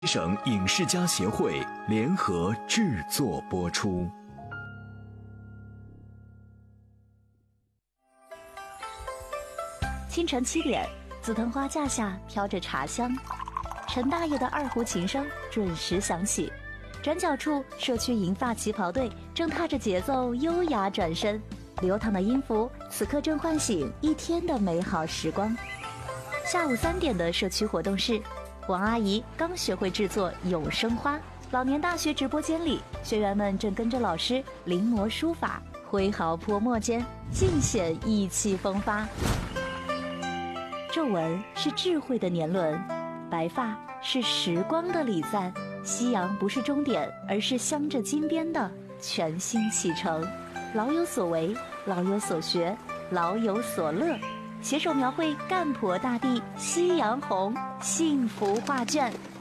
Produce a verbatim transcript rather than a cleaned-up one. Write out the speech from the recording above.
省影视家协会联合制作播出。 清晨七点，紫藤花架下飘着茶香，陈大爷的二胡琴声准时响起。转角处，社区银发旗袍队正踏着节奏优雅转身，流淌的音符此刻正唤醒一天的美好时光。下午三点的社区活动室，王阿姨刚学会制作永生花。老年大学直播间里，学员们正跟着老师临摹书法，挥毫泼墨间尽显意气风发。皱纹是智慧的年轮，白发是时光的礼赞。夕阳不是终点，而是镶着金边的全新启程。老有所为，老有所学，老有所乐，携手描绘赣婆大地夕阳红幸福画卷。